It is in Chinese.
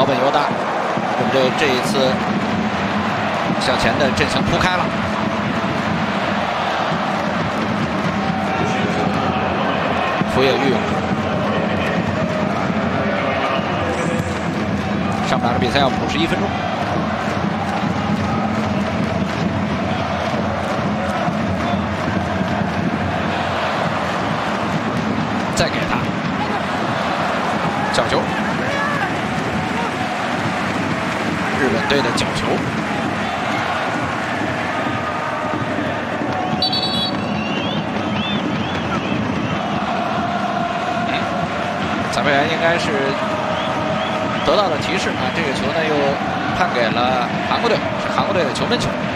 高本优大，日本队这一次向前的阵型铺开了。福野玉，上半场的比赛要补11分钟。再给他角球，日本队的角球。裁判员应该是得到了提示啊，这个球呢又判给了韩国队，是韩国队的球门球。